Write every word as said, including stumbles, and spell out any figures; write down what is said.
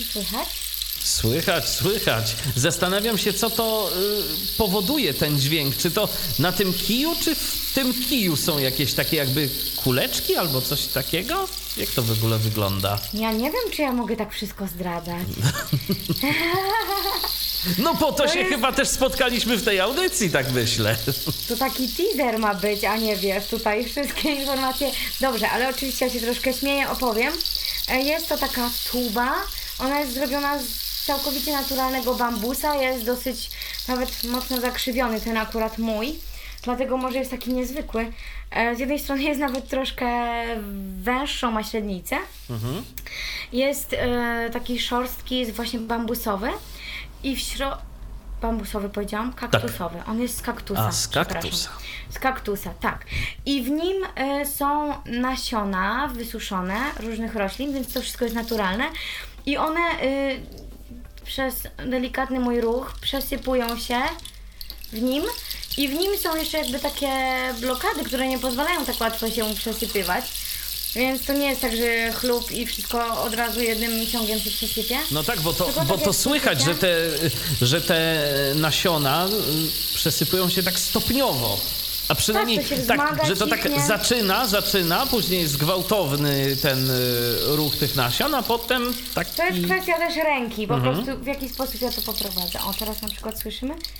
Czy słychać? Słychać, słychać. Zastanawiam się, co to y, powoduje ten dźwięk. Czy to na tym kiju, czy w tym kiju są jakieś takie jakby kuleczki albo coś takiego? Jak to w ogóle wygląda? Ja nie wiem, czy ja mogę tak wszystko zdradzać. No po to, To się jest- chyba też spotkaliśmy w tej audycji, tak myślę. To taki teaser ma być, a nie wiesz, tutaj wszystkie informacje. Dobrze, ale oczywiście ja się troszkę śmieję, opowiem. E, Jest to taka tuba, ona jest zrobiona z całkowicie naturalnego bambusa, jest dosyć nawet mocno zakrzywiony, ten akurat mój, dlatego może jest taki niezwykły. E, Z jednej strony jest nawet troszkę węższą, ma średnicę. Mhm. Jest e, taki szorstki, jest właśnie bambusowy i w środku... Bambusowy powiedziałam? Kaktusowy. On jest z kaktusa. A, z kaktusa. przepraszam. Z kaktusa, tak. I w nim e, są nasiona wysuszone różnych roślin, więc to wszystko jest naturalne. I one e, przez delikatny mój ruch przesypują się w nim. I w nim są jeszcze jakby takie blokady, które nie pozwalają tak łatwo się przesypywać. Więc to nie jest tak, że chlub i wszystko od razu jednym ciągiem się przesypie. No tak, bo to, Tylko bo tak to jak słychać, że słyszycie? te, że te nasiona y, przesypują się tak stopniowo. A przynajmniej Tak, to się tak, wzmaga, że to tak ciśnie. zaczyna, zaczyna, później jest gwałtowny ten y, ruch tych nasion, a potem taki... To jest kwestia też ręki, po Mhm. prostu w jaki sposób ja to poprowadzę. O, teraz na przykład słyszymy?